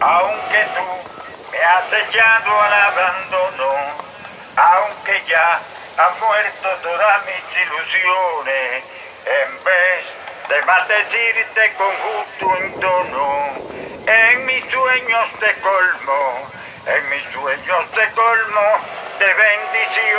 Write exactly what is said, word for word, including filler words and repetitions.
Aunque tú me has echado al abandono, aunque ya han muerto todas mis ilusiones, en vez de maldecirte con justo entono, en mis sueños te colmo, en mis sueños te colmo de bendiciones.